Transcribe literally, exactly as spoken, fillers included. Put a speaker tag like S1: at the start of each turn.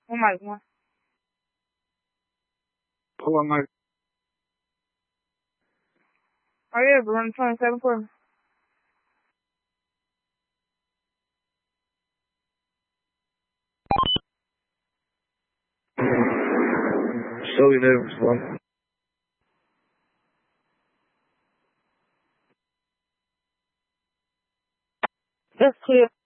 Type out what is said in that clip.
S1: One mic, one.
S2: Hold on, Mike.
S1: Oh yeah, but run twenty-seven for me.
S2: So you never respond.
S1: That's clear.